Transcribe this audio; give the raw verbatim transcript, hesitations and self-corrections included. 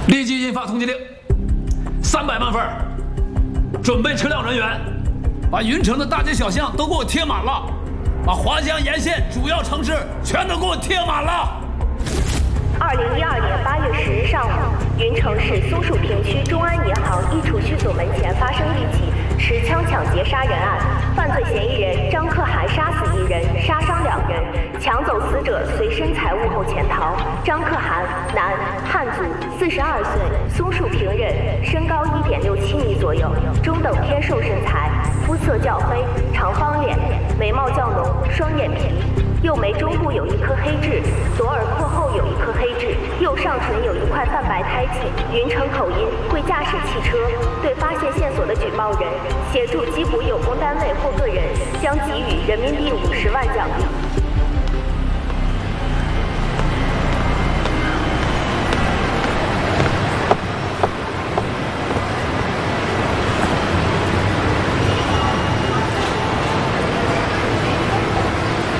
立即印发通缉令，三百万份，准备车辆人员，把云城的大街小巷都给我贴满了，把华江沿线主要城市全都给我贴满了。 二零一二年八月十日上午，云城市松树坪区中安银行一储蓄所门前发生一起持枪抢劫杀人案，犯罪嫌疑人张可涵杀死一人，杀伤两人，抢走死者随身财物后潜逃。张可涵，男，汉族，四十二岁，松树坪人，身高一点六七米左右，中等偏瘦身材，肤色较黑，长方脸，眉毛较浓，双眼皮，右眉中部有一颗黑痣，左耳廓后有一颗黑痣，右上唇有一块泛白胎记。云城口音，会驾驶汽车。对发现线索的举报人，协助缉捕有功单位或个人，将给予人民币五十万奖励。